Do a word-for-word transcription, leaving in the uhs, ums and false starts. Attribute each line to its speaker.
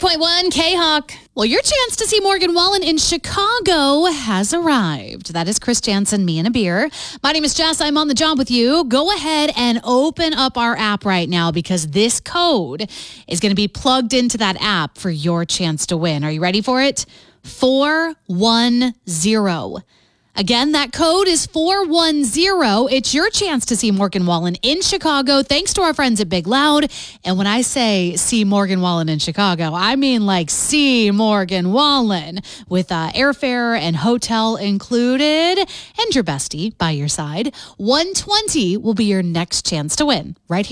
Speaker 1: point one K-Hawk. Well, your chance to see Morgan Wallen in Chicago has arrived. That is Chris Jansen, me and a beer. My name is Jess. I'm on the job with you. Go ahead and open up our app right now because this code is going to be plugged into that app for your chance to win. Are you ready for it? four one zero. Again, that code is four one zero. It's your chance to see Morgan Wallen in Chicago, thanks to our friends at Big Loud. And when I say see Morgan Wallen in Chicago, I mean like see Morgan Wallen with uh, airfare and hotel included and your bestie by your side. one twenty will be your next chance to win right here.